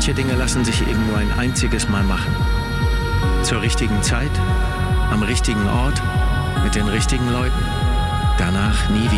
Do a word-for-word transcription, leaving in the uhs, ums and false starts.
Manche Dinge lassen sich eben nur ein einziges Mal machen. Zur richtigen Zeit, am richtigen Ort, mit den richtigen Leuten. Danach nie wieder.